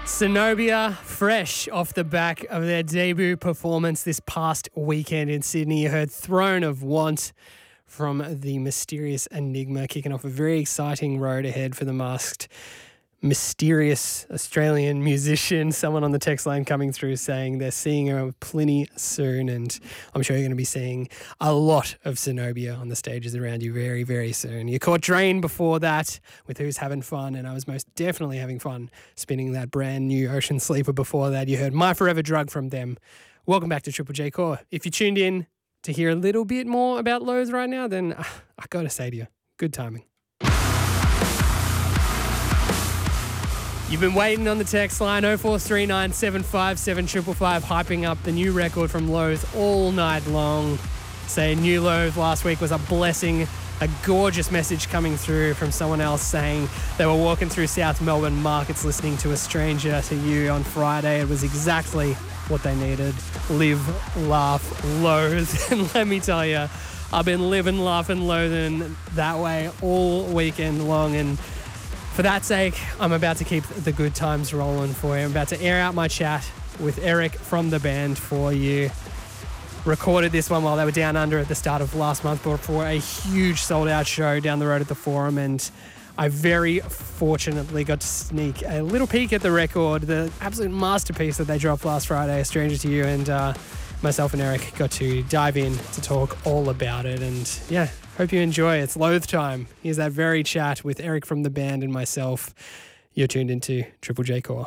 Zenobia, fresh off the back of their debut performance this past weekend in Sydney. You heard Throne of Want from the Mysterious Enigma, kicking off a very exciting road ahead for the masked, mysterious Australian musician. Someone on the text line coming through saying they're seeing her plenty soon, and I'm sure you're going to be seeing a lot of Zenobia on the stages around you very, very soon. You caught Drain before that with Who's Having Fun, and I was most definitely having fun spinning that brand new Ocean Sleeper before that. You heard My Forever Drug from them. Welcome back to Triple J Core. If you tuned in to hear a little bit more about Loathe right now, then I got to say to you, good timing. You've been waiting on the text line 0439 757 555, hyping up the new record from Loathe all night long. Saying new Loathe last week was a blessing. A gorgeous message coming through from someone else saying they were walking through South Melbourne markets listening to A Stranger to You on Friday. It was exactly what they needed. Live, laugh, loathe. And let me tell you, I've been living, laughing, loathing that way all weekend long. And for that sake, I'm about to keep the good times rolling for you. I'm about to air out my chat with Eric from the band for you. Recorded this one while they were down under at the start of last month for a huge sold-out show down the road at the Forum, and I very fortunately got to sneak a little peek at the record, the absolute masterpiece that they dropped last Friday, A Stranger to You, and myself and Eric got to dive in to talk all about it. And yeah, hope you enjoy. It's Loathe time. Here's that very chat with Eric from the band and myself. You're tuned into Triple J Core.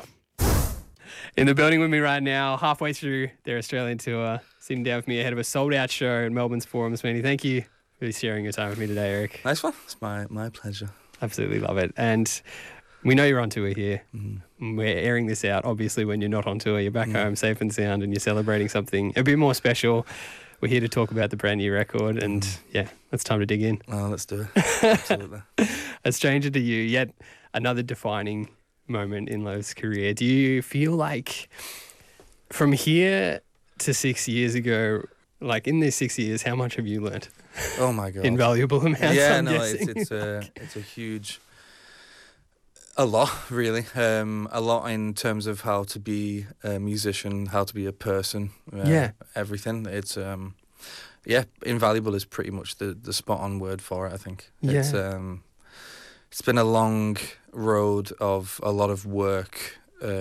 In the building with me right now, halfway through their Australian tour, sitting down with me ahead of a sold-out show at Melbourne's Forum. Smitty, thank you for sharing your time with me today, Eric. Nice one. It's my pleasure. Absolutely love it. And we know you're on tour here. We're airing this out, obviously, when you're not on tour. You're back home safe and sound, and you're celebrating something a bit more special. We're here to talk about the brand new record, and yeah, it's time to dig in. Oh, let's do it. Absolutely. A Stranger to You, yet another defining moment in Love's career. Do you feel like from here to 6 years ago, like in these 6 years, how much have you learnt? Oh my God. Invaluable amounts. Yeah, I'm no, guessing. it's a huge, a lot really, a lot in terms of how to be a musician, how to be a person. Everything. It's invaluable is pretty much the spot on word for it. I think. Yeah. It's been a long road of a lot of work,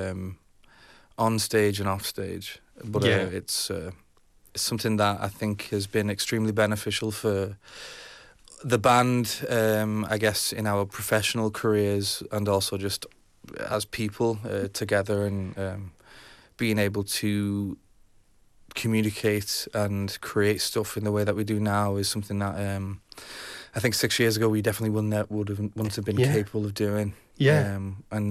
on stage and off stage, but it's something that I think has been extremely beneficial for the band, I guess, in our professional careers, and also just as people together, and being able to communicate and create stuff in the way that we do now is something that I think 6 years ago we definitely wouldn't have been capable of doing. Yeah. And